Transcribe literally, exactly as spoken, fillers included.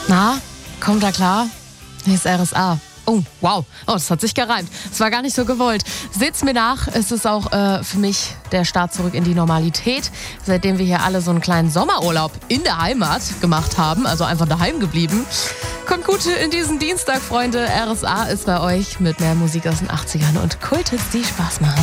Na, kommt da klar? Hier ist R S A. Oh, wow. Oh, das hat sich gereimt. Das war gar nicht so gewollt. Seht's mir nach, es ist auch äh, für mich der Start zurück in die Normalität. Seitdem wir hier alle so einen kleinen Sommerurlaub in der Heimat gemacht haben, also einfach daheim geblieben. Kommt gut in diesen Dienstag, Freunde. R S A ist bei euch mit mehr Musik aus den achtzigern und Kulthits, die Spaß machen.